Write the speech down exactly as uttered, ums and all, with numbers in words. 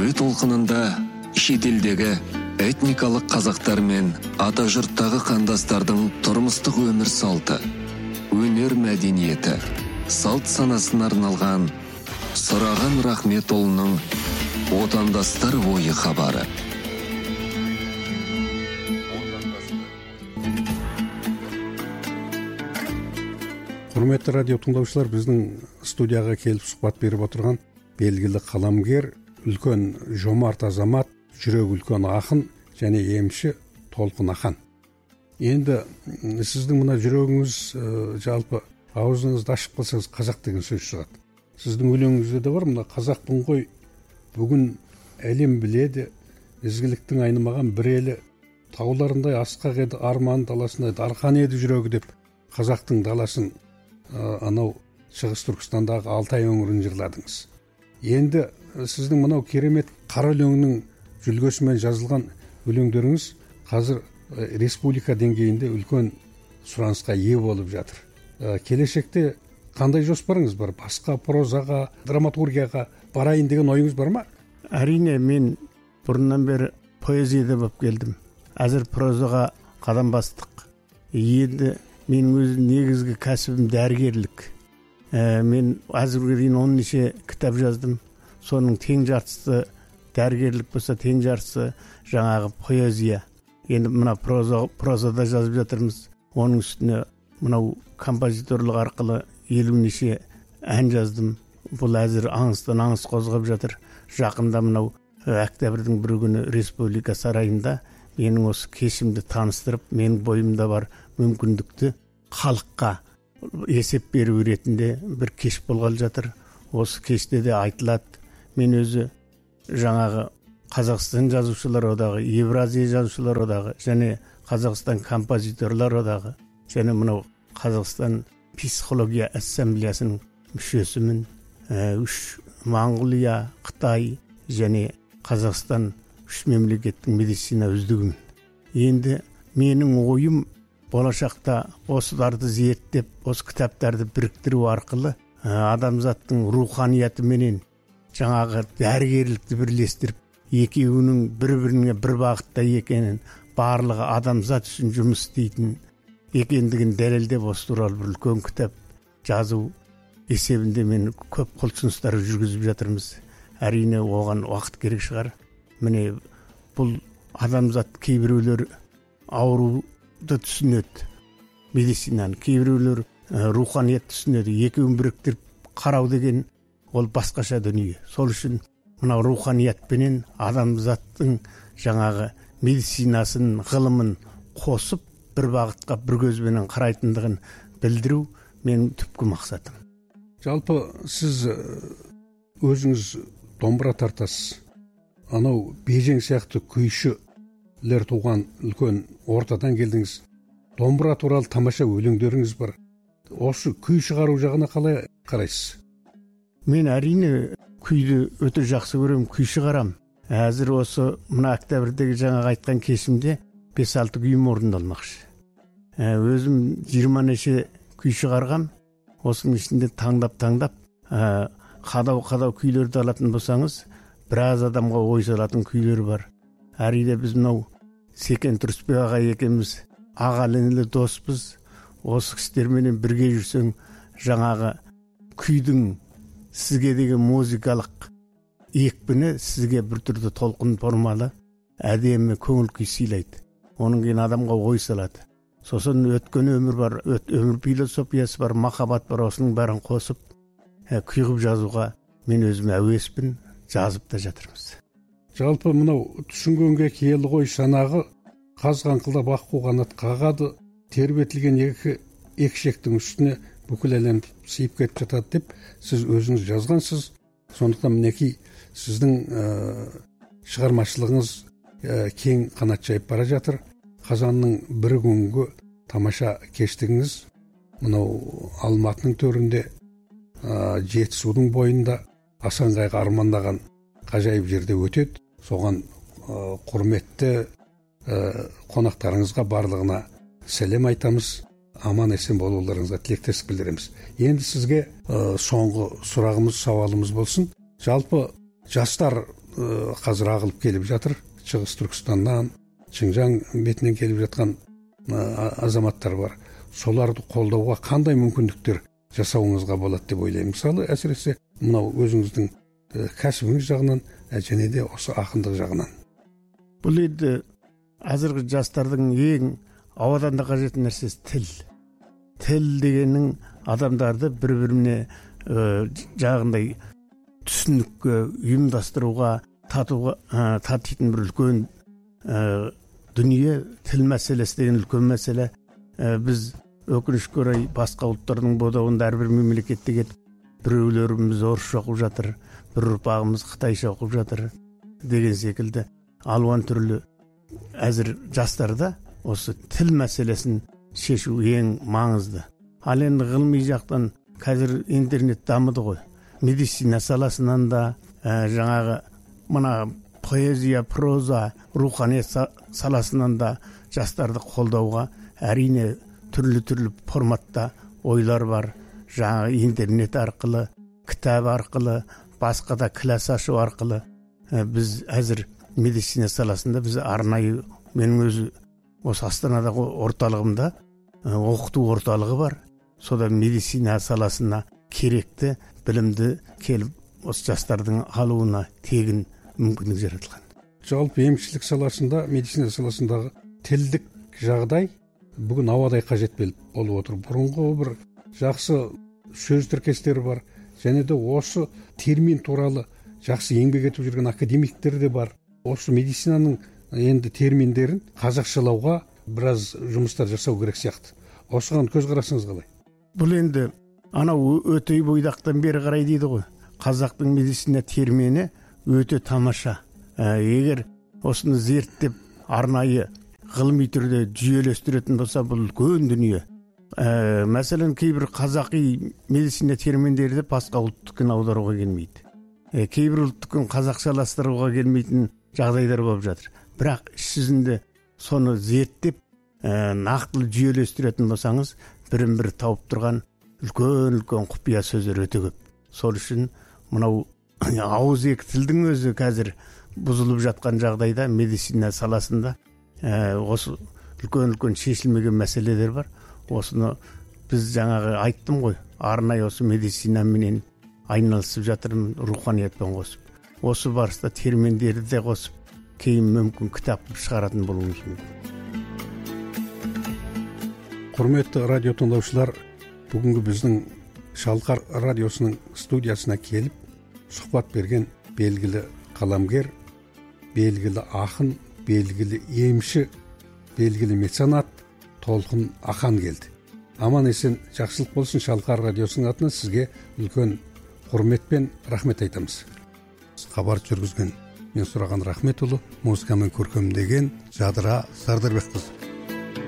әуе толқынында шетелдегі этникалық қазақтар мен ата жұрттағы қандастардың тұрмыстық өмір салты, өнер мәдениеті, салт санасына арналған Сұраған Рахметұлының отандастар ойы хабары. Құрметті радио тыңдаушылар, біздің студияға келіп сұхбат беріп отырған белгілі қаламгер, үлкен жомарт азамат, жүрек үлкен ақын және емші Толқын Ахан. Енді сіздің мына жүрегіңіз жалпы аузыңызды ашып қалсаңыз қазақ деген сөз шығады. Сіздің өлеңіңізде де бар, мына қазақпын ғой, бүгін әлем біледі, ізгіліктің айнымаған бір елі, тауларындай асқақ еді, арман даласындай дархан еді жүрегі деп, қазақтың даласын анау Шығыс Түркістандағы Алтай өңірін жырладыңыз. Енді сіздің мынау керемет қара өлеңнің жүлгесімен жазылған өлеңдеріңіз қазір республика деңгейінде үлкен сұранысқа ие болып жатыр. Келешекте қандай жоспарыңыз бар? Басқа прозаға, драматургияға барайын деген ойыңыз бар ма? Әрине, мен бұрыннан бері поэзияда болып келдім. Әзір прозаға қадам бастық. Енді менің өз негізгі кәсібім дәрігерлік. Ә, мен әзірге дейін он неше кітап жаздым. Соның тең жартысы дәрігерлік болса, тең жартысы жаңағы поэзия. Енді мына проза, прозада жазып жатырмыз. Оның үстіне мынау композиторлық арқылы елу неше ән жаздым. Бұл әзір аңыстан аңыс қозғап жатыр. Жақында мынау октябрьдің бір күні республика сарайында менің осы кешімді таныстырып, менің бойымда бар мүмкіндікті халыққа есеп беру ретінде бір кеш болғалы жатыр. Осы кеште де айтылады. Мен өзі жаңағы Қазақстан жазушылар одағы, Евразия жазушылар одағы және Қазақстан композиторлар одағы және мынау Қазақстан психология ассамблеясының мүшесімін. Үш Моңғолия, Қытай және Қазақстан үш мемлекеттің медицина үздігімін. Енді менің ойым болашақта осыларды зерттеп, осы кітаптарды біріктіру арқылы адамзаттың руханияты менен жаңағы дәрігерлікті бірлестіріп, екеуінің бір-біріне бір бағытта екенін, барлығы адамзат үшін жұмыс істейтін екендігін дәлелдеп, осы туралы бір үлкен кітап жазу есебінде мен көп құлшыныстар жүргізіп жатырмыз. Әрине оған уақыт керек шығар. Міне бұл адамзат кейбіреулер ауруды түсінеді, медицинаны, кейбіреулер руханият түсінеді. Екеуін біріктіріп қарау деген ол басқаша дүние. Сол үшін мына руханиятпенен адамзаттың жаңағы медицинасын, ғылымын қосып, бір бағытқа бір көзбенен қарайтындығын білдіру менің түпкі мақсатым. Жалпы сіз өзіңіз домбыра тартасыз. Анау Бежең сияқты күйшілер туған үлкен ортадан келдіңіз. Домбыра туралы тамаша өлеңдеріңіз бар. Осы күй шығару жағына қалай қарайсыз? Мен әрине күйді өте жақсы көрем, күй шығарам. Әзір осы мына октябрьдегі жаңағы айтқан кешімде бес алты күйім орындалмақшы. Өзім жиырма неше күй шығарғам. Осының ішінде таңдап-таңдап, қадау-қадау күйлерді алатын болсаңыз, біраз адамға ой салатын күйлер бар. Әрине біз мынау Секен Тұрысбек аға екенбіз, ағалы-інілі доспыз. Осы кісілерменен бірге жүрсең, жаңағы күйдің сізге деген музыкалық екпіні сізге бір түрді толқын формалы, әдемі көңіл күй сыйлайды. Оның кейін адамға ой салады. Сосын өткен өмір бар, өмір философиясы бар, махаббат бар, осының бәрін қосып, күйғып жазуға мен өзім әуеспін, жазып та жатырмыз. Жалпы мынау түсінгенге киелі ғой санағы, қазған қылда баққу қанат қағады, тербетілген екі екшектің үстіне бүкіл әлем сыйып кетіп жатады деп сіз өзіңіз жазғансыз. Сондықтан мінекей сіздің шығармашылығыңыз кең қанат жайып бара жатыр. Қазанның бір күнгі тамаша кештігіңіз мынау Алматының төрінде, Жетісудың бойында Асанқайғы армандаған ғажайып жерде өтеді. Соған құрметті қонақтарыңызға барлығына сәлем айтамыз. Аман есен болуларыңызға тілектестік білдіреміз. Енді сізге соңғы сұрағымыз, сауалымыз болсын. Жалпы жастар қазір ағылып келіп жатыр. Шығыс Түркістаннан, Шыңжаң бетінен келіп жатқан азаматтар бар. Соларды қолдауға қандай мүмкіндіктер жасауыңызға болады деп ойлаймын. Мысалы, әсіресе мынау өзіңіздің кәсібіңіз жағынан, және де осы ақындық жағынан. Бұл енді қазіргі жастардың ең ауадан да қажет нәрсесі тіл. Тіл дегеннің адамдарды бір-біріне жағындай түсінікке, ұйымдастыруға, татуға, татитын бір үлкен дүние. Тіл мәселесі деген үлкен мәселе. Біз өкінішке орай басқа ұлттардың бодауында әрбір мемлекетте кетіп, біреулеріміз орысша оқып жатыр, бір ұрпағымыз қытайша оқып жатыр деген секілді алуан түрлі. Әзір жастарда осы тіл мәселесін шешу ең маңызды. Ал енді ғылыми жақтан қазір интернет дамыды ғой. Медицина саласынан да, жаңағы мына поэзия, проза, руханият саласынан да жастарды қолдауға әрине түрлі-түрлі форматта ойлар бар. Жаңағы интернет арқылы, кітап арқылы, басқа да класс ашу арқылы. Біз әзір медицина саласында біз арнайы, менің өзі осы Астанадағы орталығымда оқыту орталығы бар. Сода медицина саласына керекті білімді келіп, осы жастардың алуына тегін мүмкіндік жаратылған. Жалпы емшілік саласында, медицина саласындағы тілдік жағдай бүгін ауадай қажет болып отыр. Бұрынғы бір жақсы сөз тіркестері бар, және де осы термин туралы жақсы еңбек етіп жүрген академиктер де бар. Осы медицинаның енді терминдерін қазақшалауға біраз жұмыстар жасау керек сияқты. Осыған көзқарасыңыз қалай? Бұл енді анау өте бойдақтан бері қарай дейді ғой. Қазақтың медицина термині өте тамаша. Егер осыны зерттеп арнайы ғылыми түрде жүйелестіретін болса, бұл үлкен дүние. Ә, мәселен, кейбір қазақи медицина терминдерді басқа ұлттықын аударуға келмейді. Ә, кейбір ұлттықын қазақшаластыруға келмейтін жағдайлар болып жатыр. Бірақ іс жүзінде соны зерттеп, ә, нақтылы жүйелестіретін болсаңыз, бірін-бір тауып тұрған үлкен-үлкен құпия сөздер өте көп. Сол үшін мынау ауыз екі тілдің өзі қазір бұзылып жатқан жағдайда медицина саласында ә, осы үлкен-үлкен шешілмеген мәселелер бар. Осыны біз жаңағы айттым ғой, арнай осы медицинаменен айналысып жатырмын, руханиятпен қосып. Осы барыста терминдерді де қосып, кейін мүмкін кітап шығаратын болуымыз мүмкін. Құрметті радио тыңдаушылар, бүгінгі біздің Шалқар радиосының студиясына келіп, сұхбат берген белгілі қаламгер, белгілі ақын, белгілі емші, белгілі меценат Толқын Ақан келді. Аман есен жақсылық болсын. Шалқар радиосының атынан сізге үлкен құрметпен рахмет айтамыз. Хабар жүргізген мен Сұраған Рахметұлы, музыкамен көркемдеген Жадыра Сардырбекқызы.